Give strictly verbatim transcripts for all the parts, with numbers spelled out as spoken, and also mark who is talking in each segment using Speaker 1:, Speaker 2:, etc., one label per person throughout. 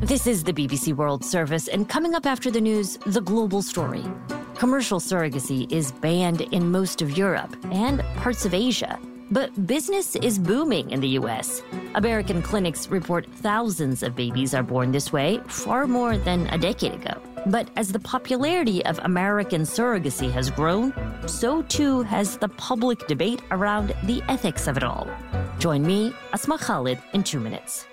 Speaker 1: This is the B B C World Service, and coming up after the news, the global story. Commercial surrogacy is banned in most of Europe and parts of Asia, but business is booming in the U S. American clinics report thousands of babies are born this way, far more than a decade ago. But as the popularity of American surrogacy has grown, so too has the public debate around the ethics of it all. Join me, Asma Khalid, in two minutes.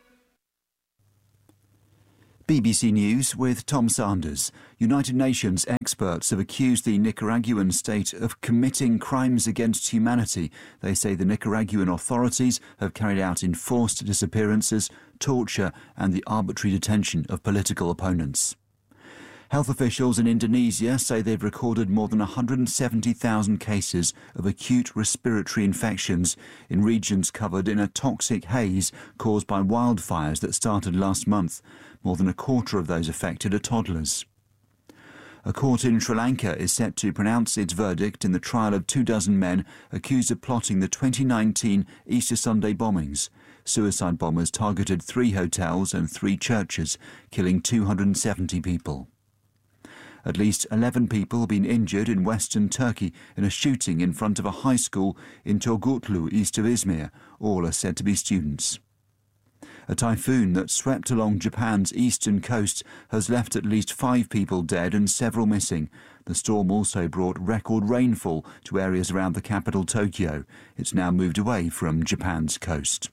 Speaker 2: B B C News with Tom Sanders. United Nations experts have accused the Nicaraguan state of committing crimes against humanity. They say the Nicaraguan authorities have carried out enforced disappearances, torture and the arbitrary detention of political opponents. Health officials in Indonesia say they've recorded more than one hundred seventy thousand cases of acute respiratory infections in regions covered in a toxic haze caused by wildfires that started last month. More than a quarter of those affected are toddlers. A court in Sri Lanka is set to pronounce its verdict in the trial of two dozen men accused of plotting the twenty nineteen Easter Sunday bombings. Suicide bombers targeted three hotels and three churches, killing two hundred seventy people. At least eleven people have been injured in western Turkey in a shooting in front of a high school in Turgutlu, east of Izmir. All are said to be students. A typhoon that swept along Japan's eastern coast has left at least five people dead and several missing. The storm also brought record rainfall to areas around the capital, Tokyo. It's now moved away from Japan's coast.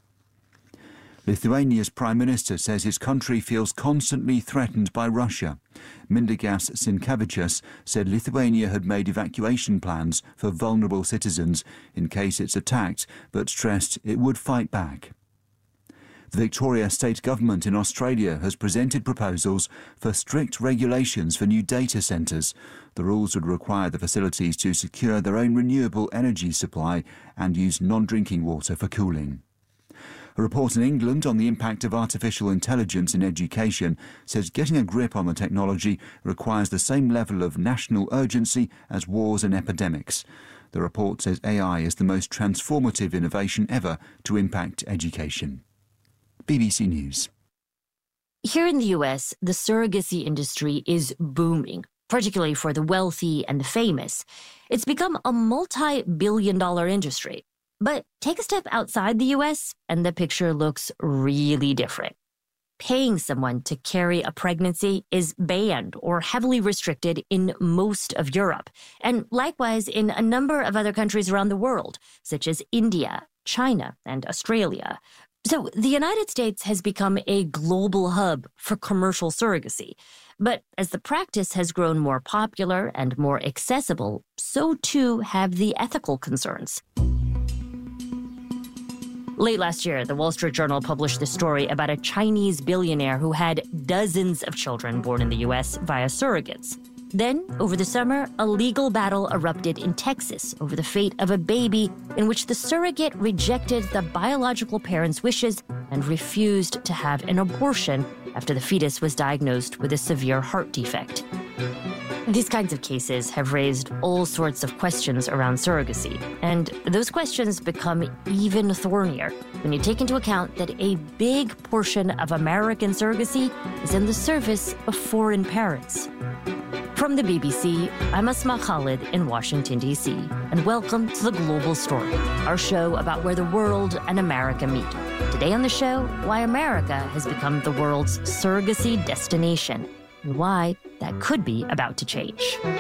Speaker 2: Lithuania's Prime Minister says his country feels constantly threatened by Russia. Mindaugas Sinkevičius said Lithuania had made evacuation plans for vulnerable citizens in case it's attacked, but stressed it would fight back. The Victoria State Government in Australia has presented proposals for strict regulations for new data centres. The rules would require the facilities to secure their own renewable energy supply and use non-drinking water for cooling. A report in England on the impact of artificial intelligence in education says getting a grip on the technology requires the same level of national urgency as wars and epidemics. The report says A I is the most transformative innovation ever to impact education. B B C News.
Speaker 1: Here in the U S, the surrogacy industry is booming, particularly for the wealthy and the famous. It's become a multi-billion dollar industry. But take a step outside the U S, and the picture looks really different. Paying someone to carry a pregnancy is banned or heavily restricted in most of Europe, and likewise in a number of other countries around the world, such as India, China, and Australia. So the United States has become a global hub for commercial surrogacy. But as the practice has grown more popular and more accessible, so too have the ethical concerns. Late last year, the Wall Street Journal published this story about a Chinese billionaire who had dozens of children born in the U S via surrogates. Then, over the summer, a legal battle erupted in Texas over the fate of a baby in which the surrogate rejected the biological parents' wishes and refused to have an abortion after the fetus was diagnosed with a severe heart defect. These kinds of cases have raised all sorts of questions around surrogacy, and those questions become even thornier when you take into account that a big portion of American surrogacy is in the service of foreign parents. From the B B C, I'm Asma Khalid in Washington, D C, and welcome to The Global Story, our show about where the world and America meet. Today on the show, why America has become the world's surrogacy destination, and why that could be about to change.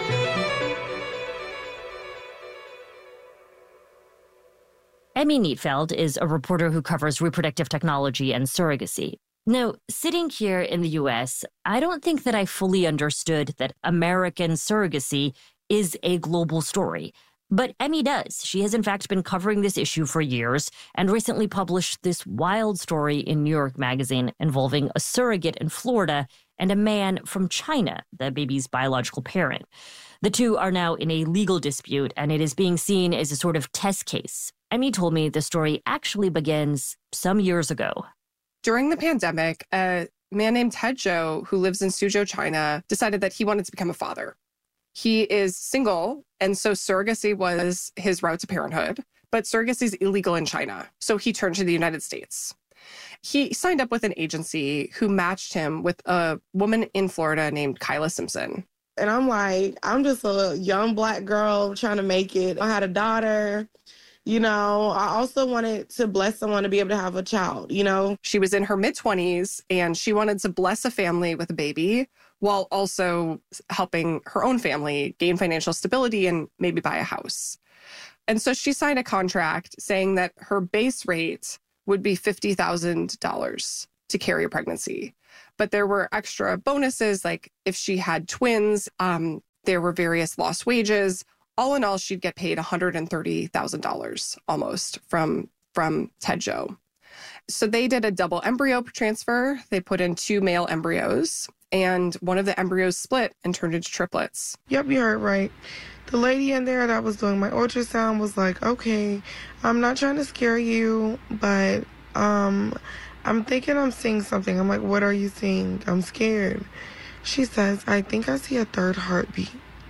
Speaker 1: Emmy Neitfeld is a reporter who covers reproductive technology and surrogacy. Now, sitting here in the U S, I don't think that I fully understood that American surrogacy is a global story. But Emmy does. She has, in fact, been covering this issue for years and recently published this wild story in New York Magazine involving a surrogate in Florida and a man from China, the baby's biological parent. The two are now in a legal dispute, and it is being seen as a sort of test case. Emmy told me the story actually begins some years ago.
Speaker 3: During the pandemic, a man named Ted Zhou, who lives in Suzhou, China, decided that he wanted to become a father. He is single, and so surrogacy was his route to parenthood, but surrogacy is illegal in China, so he turned to the United States. He signed up with an agency who matched him with a woman in Florida named Kyla Simpson.
Speaker 4: And I'm like, I'm just a young Black girl trying to make it. I had a daughter. You know, I also wanted to bless someone to be able to have a child, you know.
Speaker 3: She was in her mid-twenties, and she wanted to bless a family with a baby while also helping her own family gain financial stability and maybe buy a house. And so she signed a contract saying that her base rate would be fifty thousand dollars to carry a pregnancy. But there were extra bonuses, like if she had twins, um, there were various lost wages. All in all, she'd get paid one hundred thirty thousand dollars almost from, from Ted Zhou. So they did a double embryo transfer. They put in two male embryos, and one of the embryos split and turned into triplets.
Speaker 4: Yep, you heard right. The lady in there that was doing my ultrasound was like, okay, I'm not trying to scare you, but um, I'm thinking I'm seeing something. I'm like, what are you seeing? I'm scared. She says, I think I see a third heartbeat.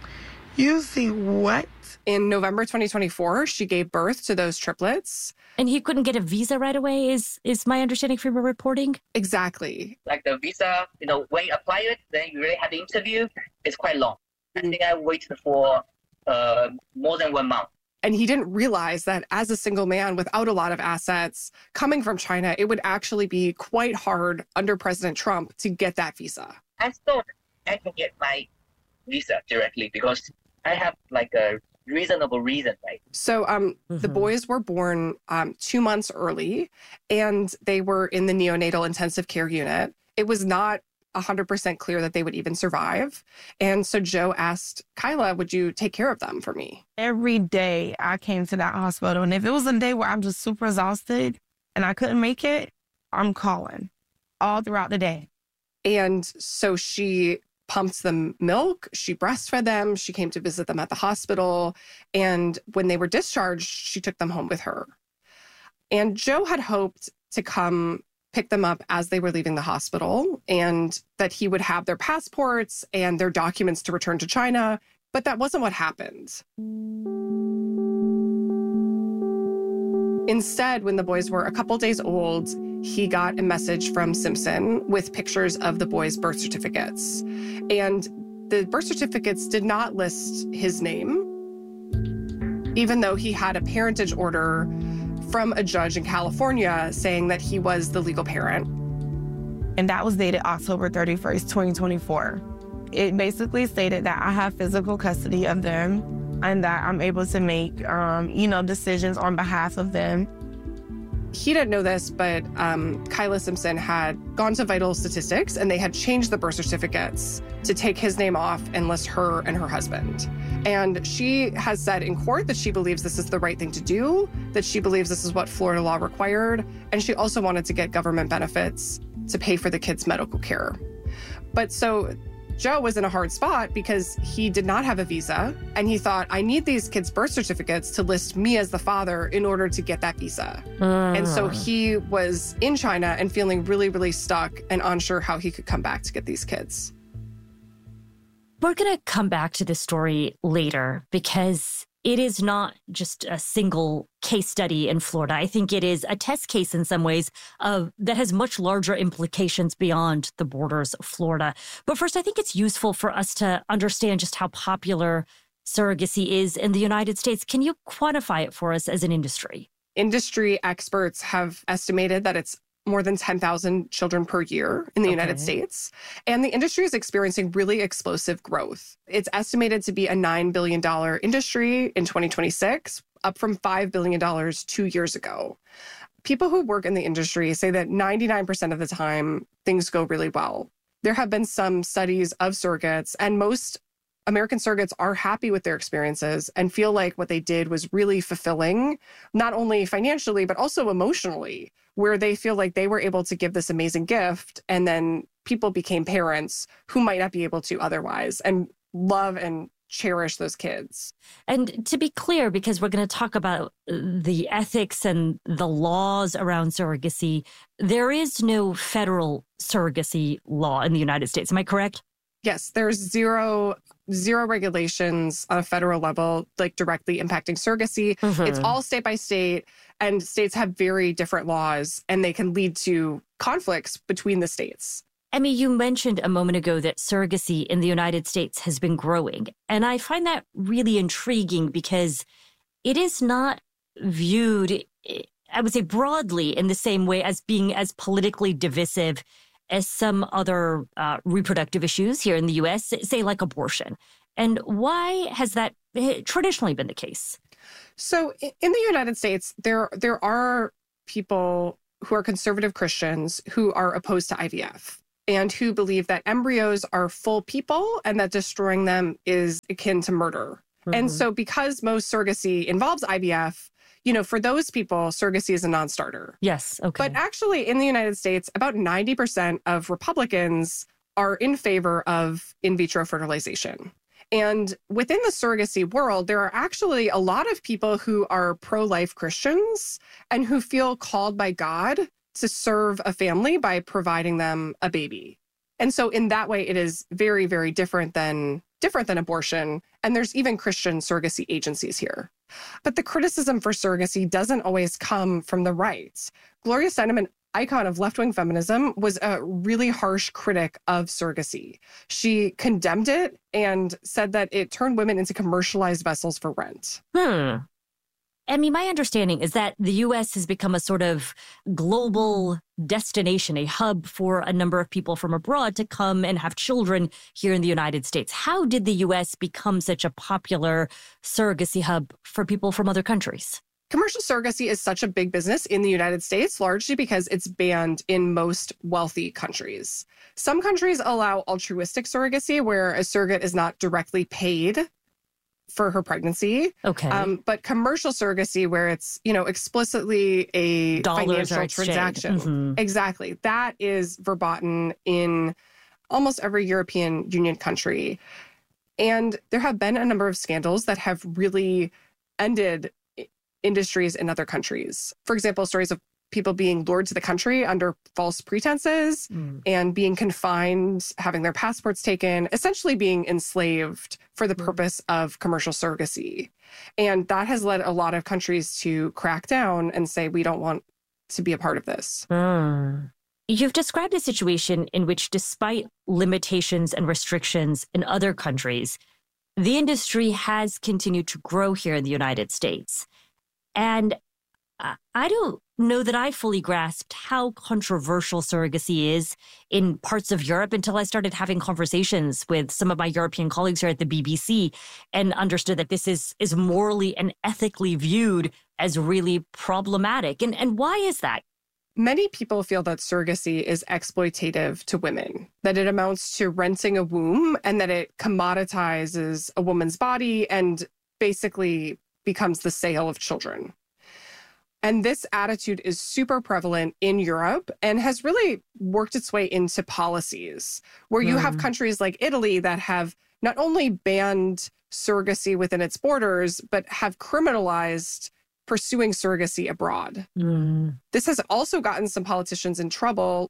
Speaker 4: You see what?
Speaker 3: In November twenty twenty-four, she gave birth to those triplets.
Speaker 1: And he couldn't get a visa right away, is is my understanding from your reporting?
Speaker 3: Exactly.
Speaker 5: Like the visa, you know, when you apply it, then you really have the interview, it's quite long. Mm-hmm. I think I waited for uh, more than one month.
Speaker 3: And he didn't realize that as a single man without a lot of assets coming from China, it would actually be quite hard under President Trump to get that visa.
Speaker 5: I thought I can get my visa directly because I have like a reasonable reason, right?
Speaker 3: So um, mm-hmm. the boys were born um, two months early, and they were in the neonatal intensive care unit. It was not one hundred percent clear that they would even survive. And so Zhou asked Kyla, would you take care of them for me?
Speaker 4: Every day I came to that hospital, and if it was a day where I'm just super exhausted and I couldn't make it, I'm calling all throughout the day.
Speaker 3: And so she pumped them milk, she breastfed them, she came to visit them at the hospital, and when they were discharged, she took them home with her. And Zhou had hoped to come pick them up as they were leaving the hospital, and that he would have their passports and their documents to return to China, but that wasn't what happened. Instead, when the boys were a couple days old, he got a message from Simpson with pictures of the boys' birth certificates. And the birth certificates did not list his name, even though he had a parentage order from a judge in California saying that he was the legal parent.
Speaker 4: And that was dated October thirty-first, twenty twenty-four. It basically stated that I have physical custody of them and that I'm able to make, um, you know, decisions on behalf of them.
Speaker 3: He didn't know this, but um, Kyla Simpson had gone to Vital Statistics, and they had changed the birth certificates to take his name off and list her and her husband. And she has said in court that she believes this is the right thing to do, that she believes this is what Florida law required, and she also wanted to get government benefits to pay for the kids' medical care. But so Zhou was in a hard spot because he did not have a visa, and he thought, I need these kids' birth certificates to list me as the father in order to get that visa. Mm. And so he was in China and feeling really, really stuck and unsure how he could come back to get these kids.
Speaker 1: We're going to come back to this story later because it is not just a single case study in Florida. I think it is a test case in some ways of, that has much larger implications beyond the borders of Florida. But first, I think it's useful for us to understand just how popular surrogacy is in the United States. Can you quantify it for us as an industry?
Speaker 3: Industry experts have estimated that it's more than ten thousand children per year in the okay. United States. And the industry is experiencing really explosive growth. It's estimated to be a nine billion dollars industry in twenty twenty-six, up from five billion dollars two years ago. People who work in the industry say that ninety-nine percent of the time, things go really well. There have been some studies of surrogates, and most American surrogates are happy with their experiences and feel like what they did was really fulfilling, not only financially, but also emotionally, where they feel like they were able to give this amazing gift, and then people became parents who might not be able to otherwise, and love and cherish those kids.
Speaker 1: And to be clear, because we're going to talk about the ethics and the laws around surrogacy, there is no federal surrogacy law in the United States. Am I correct?
Speaker 3: Yes, there's zero zero regulations on a federal level, like directly impacting surrogacy. Mm-hmm. It's all state by state, and states have very different laws, and they can lead to conflicts between the states.
Speaker 1: Emmy, you mentioned a moment ago that surrogacy in the United States has been growing. And I find that really intriguing because it is not viewed, I would say, broadly in the same way as being as politically divisive as some other uh, reproductive issues here in the U S, say like abortion. And why has that traditionally been the case?
Speaker 3: So in the United States, there there are people who are conservative Christians who are opposed to I V F and who believe that embryos are full people and that destroying them is akin to murder. Mm-hmm. And so because most surrogacy involves I V F, you know, for those people, surrogacy is a non-starter.
Speaker 1: Yes, okay.
Speaker 3: But actually, in the United States, about ninety percent of Republicans are in favor of in vitro fertilization. And within the surrogacy world, there are actually a lot of people who are pro-life Christians and who feel called by God to serve a family by providing them a baby. And so in that way, it is very, very different than different than abortion. And there's even Christian surrogacy agencies here. But the criticism for surrogacy doesn't always come from the right. Gloria Steinem, an icon of left-wing feminism, was a really harsh critic of surrogacy. She condemned it and said that it turned women into commercialized vessels for rent.
Speaker 1: Hmm. I mean, my understanding is that the U S has become a sort of global destination, a hub for a number of people from abroad to come and have children here in the United States. How did the U S become such a popular surrogacy hub for people from other countries?
Speaker 3: Commercial surrogacy is such a big business in the United States, largely because it's banned in most wealthy countries. Some countries allow altruistic surrogacy, where a surrogate is not directly paid for her pregnancy.
Speaker 1: Okay.
Speaker 3: Um, but commercial surrogacy, where it's, you know, explicitly a
Speaker 1: Dollars
Speaker 3: financial transaction.
Speaker 1: Mm-hmm.
Speaker 3: Exactly. That is verboten in almost every European Union country. And there have been a number of scandals that have really ended industries in other countries. For example, stories of people being lured to the country under false pretenses mm. and being confined, having their passports taken, essentially being enslaved for the purpose of commercial surrogacy. And that has led a lot of countries to crack down and say, we don't want to be a part of this.
Speaker 1: Mm. You've described a situation in which, despite limitations and restrictions in other countries, the industry has continued to grow here in the United States. And I don't know that I fully grasped how controversial surrogacy is in parts of Europe until I started having conversations with some of my European colleagues here at the B B C and understood that this is, is morally and ethically viewed as really problematic. And, and why is that?
Speaker 3: Many people feel that surrogacy is exploitative to women, that it amounts to renting a womb and that it commoditizes a woman's body and basically becomes the sale of children. And this attitude is super prevalent in Europe and has really worked its way into policies where you mm. have countries like Italy that have not only banned surrogacy within its borders, but have criminalized pursuing surrogacy abroad. Mm. This has also gotten some politicians in trouble.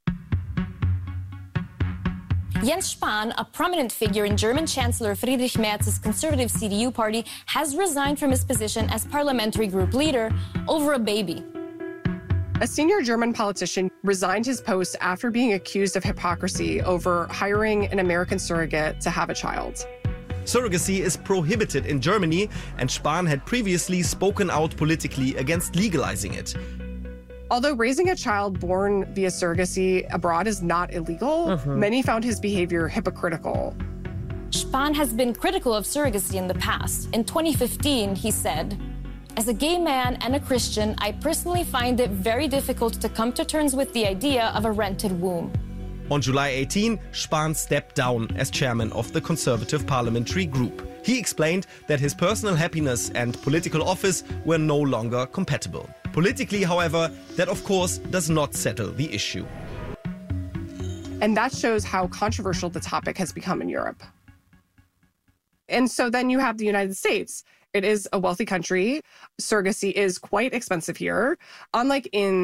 Speaker 6: Jens Spahn, a prominent figure in German Chancellor Friedrich Merz's conservative C D U party, has resigned from his position as parliamentary group leader over a baby.
Speaker 3: A senior German politician resigned his post after being accused of hypocrisy over hiring an American surrogate to have a child.
Speaker 7: Surrogacy is prohibited in Germany, and Spahn had previously spoken out politically against legalizing it.
Speaker 3: Although raising a child born via surrogacy abroad is not illegal, mm-hmm. many found his behavior hypocritical.
Speaker 6: Spahn has been critical of surrogacy in the past. In twenty fifteen, he said, "As a gay man and a Christian, I personally find it very difficult to come to terms with the idea of a rented womb."
Speaker 7: On July eighteenth, Spahn stepped down as chairman of the Conservative Parliamentary Group. He explained that his personal happiness and political office were no longer compatible. Politically, however, that of course does not settle the issue.
Speaker 3: And that shows how controversial the topic has become in Europe. And so then you have the United States. It is a wealthy country. Surrogacy is quite expensive here. Unlike in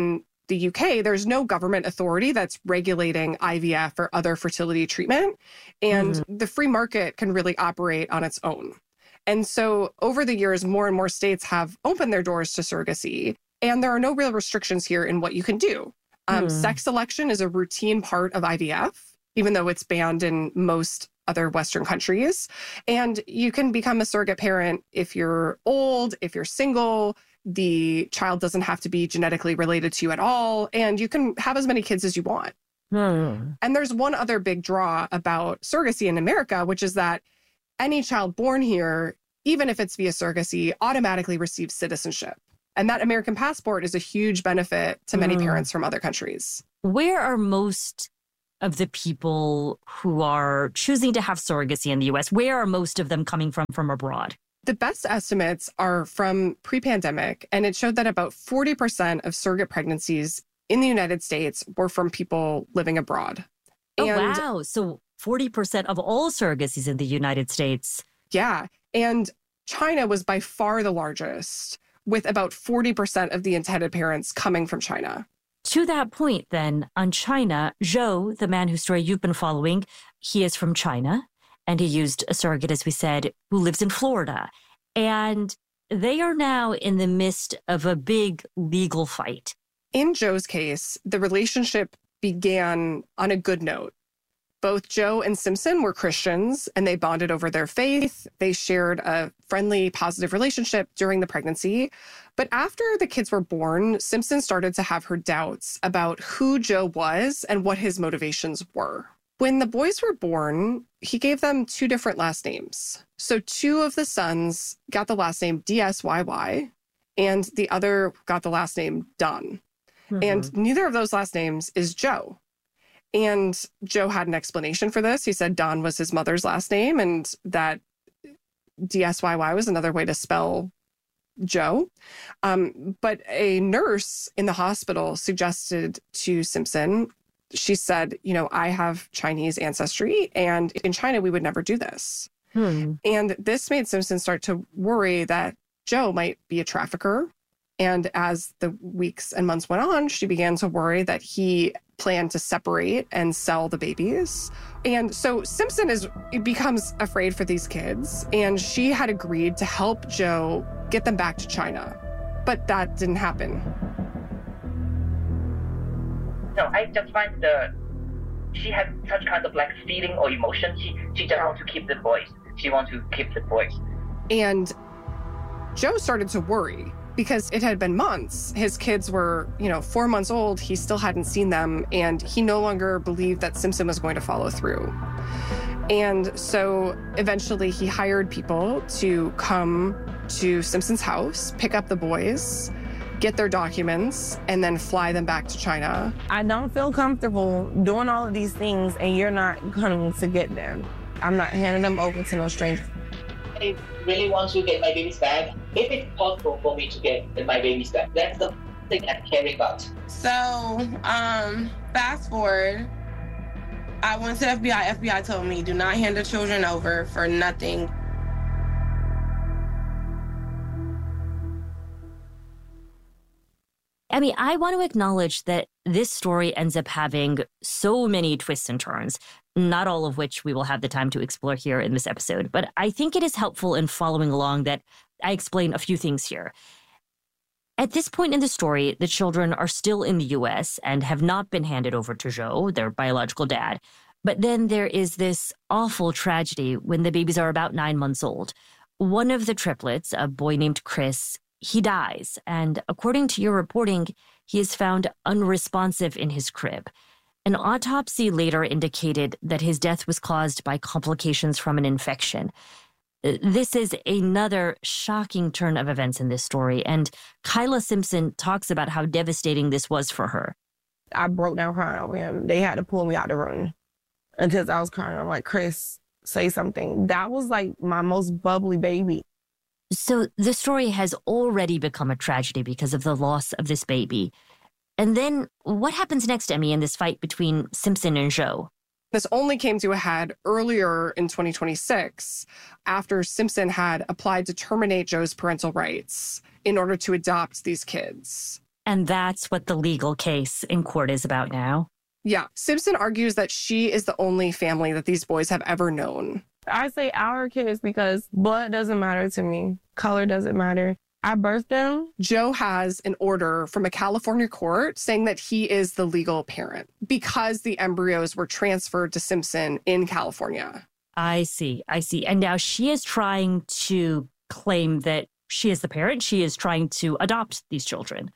Speaker 3: the U K, there's no government authority that's regulating I V F or other fertility treatment. And mm-hmm. the free market can really operate on its own. And so over the years, more and more states have opened their doors to surrogacy. And there are no real restrictions here in what you can do. Um, mm. Sex selection is a routine part of I V F, even though it's banned in most other Western countries. And you can become a surrogate parent if you're old, if you're single. The child doesn't have to be genetically related to you at all. And you can have as many kids as you want. Mm. And there's one other big draw about surrogacy in America, which is that any child born here, even if it's via surrogacy, automatically receives citizenship. And that American passport is a huge benefit to many mm. parents from other countries.
Speaker 1: Where are most of the people who are choosing to have surrogacy in the U S? Where are most of them coming from from abroad?
Speaker 3: The best estimates are from pre-pandemic, and it showed that about forty percent of surrogate pregnancies in the United States were from people living abroad.
Speaker 1: Oh,
Speaker 3: and,
Speaker 1: wow. So forty percent of all surrogacies in the United States.
Speaker 3: Yeah. And China was by far the largest, with about forty percent of the intended parents coming from China.
Speaker 1: To that point, then, on China, Zhou, the man whose story you've been following, he is from China, and he used a surrogate, as we said, who lives in Florida. And they are now in the midst of a big legal fight.
Speaker 3: In Zhou's case, the relationship began on a good note. Both Zhou and Simpson were Christians, and they bonded over their faith. They shared a friendly, positive relationship during the pregnancy. But after the kids were born, Simpson started to have her doubts about who Zhou was and what his motivations were. When the boys were born, he gave them two different last names. So two of the sons got the last name D S Y Y, and the other got the last name Dunn. Mm-hmm. And neither of those last names is Zhou. And Zhou had an explanation for this. He said Don was his mother's last name and that D S Y Y was another way to spell Zhou. Um, but a nurse in the hospital suggested to Simpson, she said, you know, I have Chinese ancestry, and in China, we would never do this. Hmm. And this made Simpson start to worry that Zhou might be a trafficker. And as the weeks and months went on, she began to worry that he planned to separate and sell the babies. And so Simpson is becomes afraid for these kids, and she had agreed to help Zhou get them back to China. But that didn't happen.
Speaker 5: No, I just find the she had such kind of like feeling or emotion. She she just want to keep the boys. She want to keep the boys.
Speaker 3: And Zhou started to worry because it had been months. His kids were, you know, four months old. He still hadn't seen them, and he no longer believed that Simpson was going to follow through. And so eventually he hired people to come to Simpson's house, pick up the boys, get their documents, and then fly them back to China.
Speaker 4: I don't feel comfortable doing all of these things and you're not coming to get them. I'm not handing them over to no stranger.
Speaker 5: I really want to get my babies back. If it's possible for me to get my babies back, that's the thing I'm caring about.
Speaker 4: So, um, fast forward, I went to the F B I. F B I told me, do not hand the children over for nothing.
Speaker 1: I mean, I want to acknowledge that this story ends up having so many twists and turns, not all of which we will have the time to explore here in this episode. But I think it is helpful in following along that I explain a few things here. At this point in the story, the children are still in the U S and have not been handed over to Zhou, their biological dad. But then there is this awful tragedy when the babies are about nine months old. One of the triplets, a boy named Chris, he dies, and according to your reporting, he is found unresponsive in his crib. An autopsy later indicated that his death was caused by complications from an infection. This is another shocking turn of events in this story, and Kyla Simpson talks about how devastating this was for her.
Speaker 4: I broke down crying over him. They had to pull me out the room until I was crying. I'm like, Chris, say something. That was like my most bubbly baby.
Speaker 1: So the story has already become a tragedy because of the loss of this baby. And then what happens next, Emmy, in this fight between Simpson and Zhou?
Speaker 3: This only came to a head earlier in twenty twenty-six, after Simpson had applied to terminate Zhou's parental rights in order to adopt these kids.
Speaker 1: And that's what the legal case in court is about now?
Speaker 3: Yeah. Simpson argues that she is the only family that these boys have ever known.
Speaker 4: I say our kids because blood doesn't matter to me. Color doesn't matter. I birthed them.
Speaker 3: Joe has an order from a California court saying that he is the legal parent because the embryos were transferred to Simpson in California.
Speaker 1: I see. I see. And now she is trying to claim that she is the parent. She is trying to adopt these children.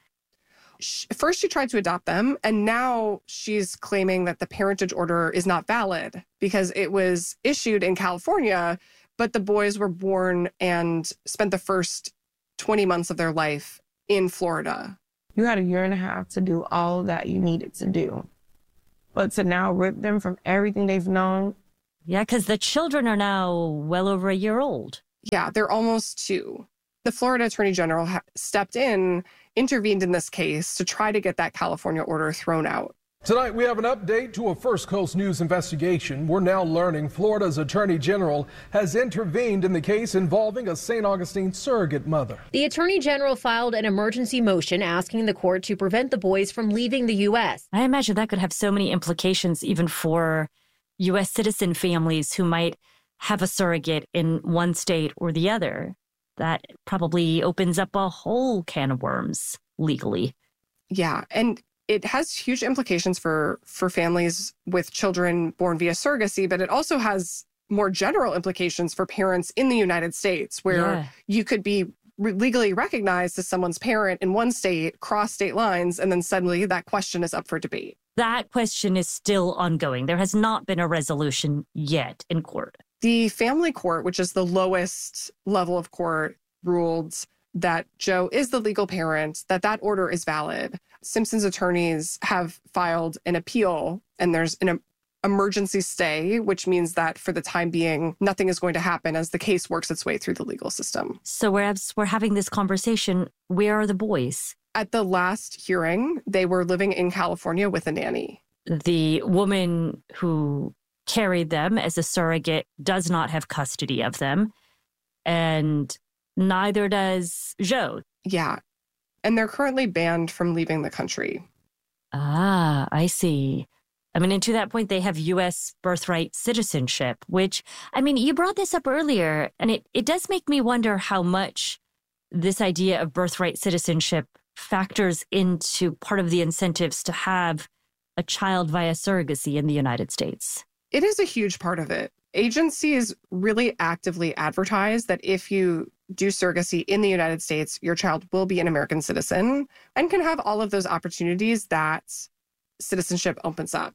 Speaker 3: First, she tried to adopt them, and now she's claiming that the parentage order is not valid because it was issued in California, but the boys were born and spent the first twenty months of their life in Florida.
Speaker 4: You had a year and a half to do all that you needed to do. But to now rip them from everything they've known.
Speaker 1: Yeah, because the children are now well over a year old.
Speaker 3: Yeah, they're almost two. The Florida Attorney General ha- stepped in, intervened in this case to try to get that California order thrown out.
Speaker 8: Tonight, we have an update to a First Coast News investigation. We're now learning Florida's Attorney General has intervened in the case involving a Saint Augustine surrogate mother.
Speaker 9: The Attorney General filed an emergency motion asking the court to prevent the boys from leaving the U S.
Speaker 1: I imagine that could have so many implications even for U S citizen families who might have a surrogate in one state or the other. That probably opens up a whole can of worms legally.
Speaker 3: Yeah, and it has huge implications for, for families with children born via surrogacy, but it also has more general implications for parents in the United States, where yeah. you could be re- legally recognized as someone's parent in one state, cross state lines, and then suddenly that question is up for debate.
Speaker 1: That question is still ongoing. There has not been a resolution yet in court.
Speaker 3: The family court, which is the lowest level of court, ruled that Joe is the legal parent, that that order is valid. Simpson's attorneys have filed an appeal, and there's an emergency stay, which means that for the time being, nothing is going to happen as the case works its way through the legal system.
Speaker 1: So whereas we're having this conversation, where are the boys?
Speaker 3: At the last hearing, they were living in California with a nanny.
Speaker 1: The woman who carried them as a surrogate does not have custody of them, and neither does Joe.
Speaker 3: Yeah, and they're currently banned from leaving the country.
Speaker 1: Ah, I see. I mean, and to that point, they have U S birthright citizenship, which, I mean, you brought this up earlier, and it, it does make me wonder how much this idea of birthright citizenship factors into part of the incentives to have a child via surrogacy in the United States.
Speaker 3: It is a huge part of it. Agencies really actively advertise that if you do surrogacy in the United States, your child will be an American citizen and can have all of those opportunities that citizenship opens up.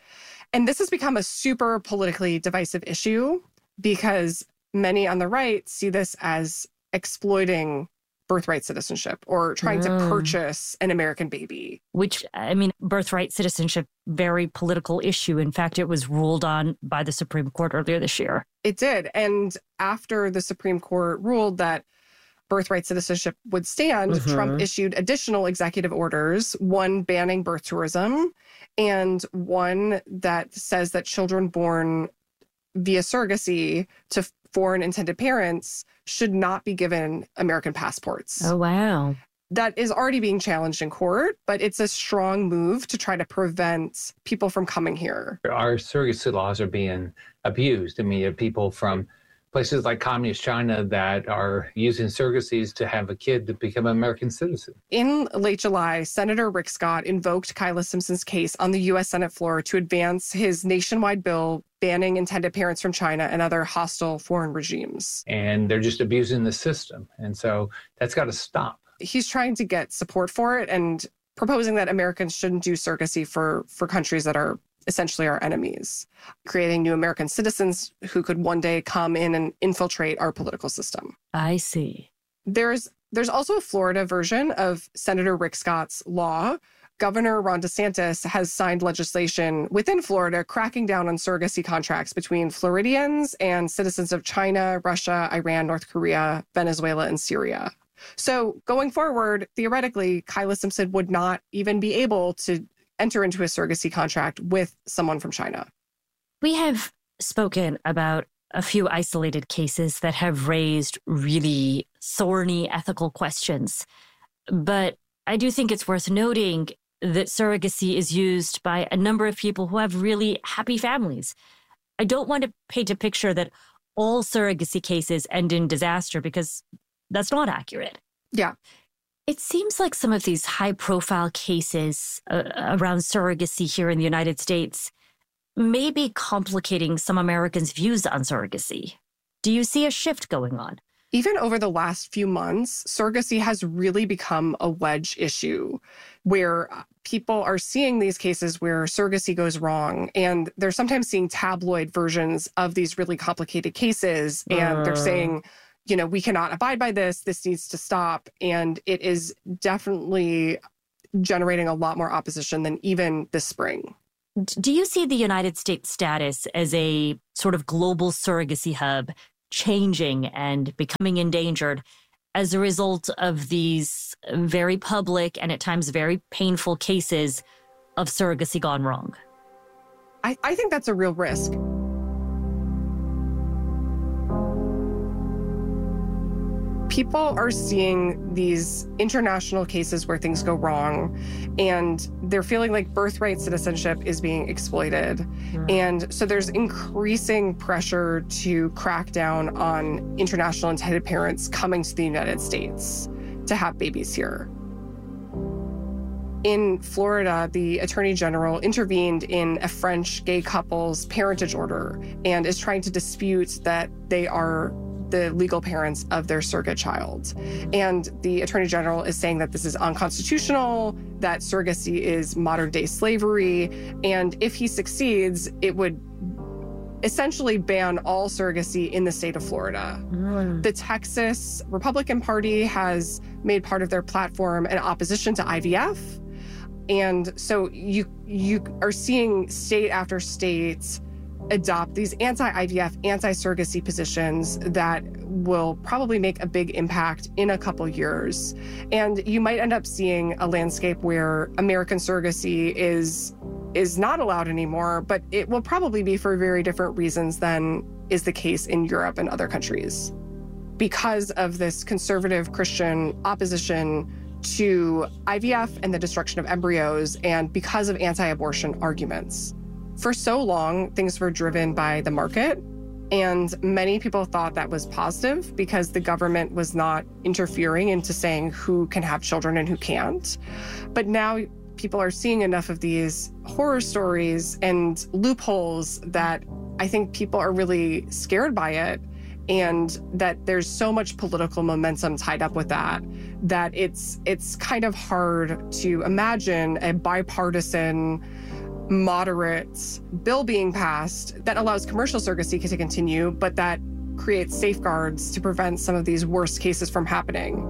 Speaker 3: And this has become a super politically divisive issue because many on the right see this as exploiting birthright citizenship or trying mm. to purchase an American baby.
Speaker 1: Which, I mean, birthright citizenship, very political issue. In fact, it was ruled on by the Supreme Court earlier this year.
Speaker 3: It did. And after the Supreme Court ruled that birthright citizenship would stand, mm-hmm. Trump issued additional executive orders, one banning birth tourism and one that says that children born via surrogacy to foreign intended parents should not be given American passports.
Speaker 1: Oh, wow.
Speaker 3: That is already being challenged in court, but it's a strong move to try to prevent people from coming here.
Speaker 10: Our surrogacy laws are being abused. I mean, you have people from places like communist China that are using surrogacies to have a kid to become an American citizen.
Speaker 3: In late July, Senator Rick Scott invoked Kyla Simpson's case on the U S Senate floor to advance his nationwide bill banning intended parents from China and other hostile foreign regimes.
Speaker 10: And they're just abusing the system. And so that's got to stop.
Speaker 3: He's trying to get support for it and proposing that Americans shouldn't do surrogacy for, for countries that are essentially our enemies, creating new American citizens who could one day come in and infiltrate our political system.
Speaker 1: I see.
Speaker 3: There's there's also a Florida version of Senator Rick Scott's law. Governor Ron DeSantis has signed legislation within Florida cracking down on surrogacy contracts between Floridians and citizens of China, Russia, Iran, North Korea, Venezuela, and Syria. So going forward, theoretically, Kyla Simpson would not even be able to enter into a surrogacy contract with someone from China.
Speaker 1: We have spoken about a few isolated cases that have raised really thorny ethical questions. But I do think it's worth noting that surrogacy is used by a number of people who have really happy families. I don't want to paint a picture that all surrogacy cases end in disaster, because that's not accurate.
Speaker 3: Yeah.
Speaker 1: It seems like some of these high-profile cases uh, around surrogacy here in the United States may be complicating some Americans' views on surrogacy. Do you see a shift going on?
Speaker 3: Even over the last few months, surrogacy has really become a wedge issue where people are seeing these cases where surrogacy goes wrong, and they're sometimes seeing tabloid versions of these really complicated cases, and uh. they're saying, you know, we cannot abide by this, this needs to stop. And it is definitely generating a lot more opposition than even this spring.
Speaker 1: Do you see the United States status as a sort of global surrogacy hub changing and becoming endangered as a result of these very public and at times very painful cases of surrogacy gone wrong?
Speaker 3: I, I think that's a real risk. People are seeing these international cases where things go wrong, and they're feeling like birthright citizenship is being exploited. Mm. And so there's increasing pressure to crack down on international intended parents coming to the United States to have babies here. In Florida, the Attorney General intervened in a French gay couple's parentage order and is trying to dispute that they are the legal parents of their surrogate child. And the Attorney General is saying that this is unconstitutional, that surrogacy is modern day slavery, and if he succeeds, it would essentially ban all surrogacy in the state of Florida. Mm. The Texas Republican Party has made part of their platform an opposition to I V F. And so you you are seeing state after state adopt these anti-I V F, anti-surrogacy positions that will probably make a big impact in a couple years. And you might end up seeing a landscape where American surrogacy is is not allowed anymore, but it will probably be for very different reasons than is the case in Europe and other countries. Because of this conservative Christian opposition to I V F and the destruction of embryos, and because of anti-abortion arguments. For so long, things were driven by the market, and many people thought that was positive because the government was not interfering into saying who can have children and who can't. But now people are seeing enough of these horror stories and loopholes that I think people are really scared by it, and that there's so much political momentum tied up with that, that it's it's kind of hard to imagine a bipartisan, moderate bill being passed that allows commercial surrogacy to continue, but that creates safeguards to prevent some of these worst cases from happening.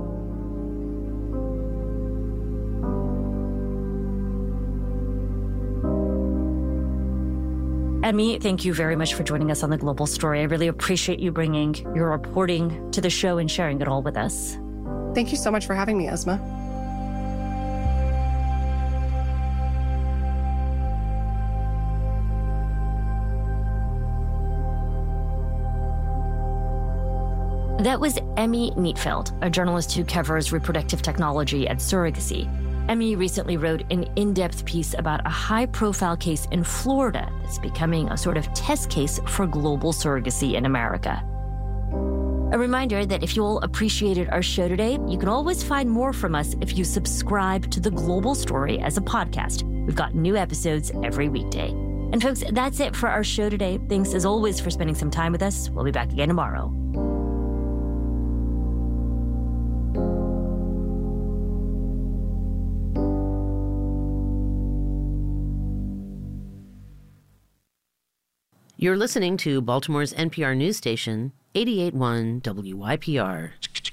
Speaker 1: Emmy, thank you very much for joining us on The Global Story. I really appreciate you bringing your reporting to the show and sharing it all with us.
Speaker 3: Thank you so much for having me, Esma.
Speaker 1: That was Emmy Neitfeld, a journalist who covers reproductive technology and surrogacy. Emmy recently wrote an in-depth piece about a high-profile case in Florida that's becoming a sort of test case for global surrogacy in America. A reminder that if you all appreciated our show today, you can always find more from us if you subscribe to The Global Story as a podcast. We've got new episodes every weekday. And folks, that's it for our show today. Thanks as always for spending some time with us. We'll be back again tomorrow.
Speaker 11: You're listening to Baltimore's N P R news station, eighty-eight point one W Y P R.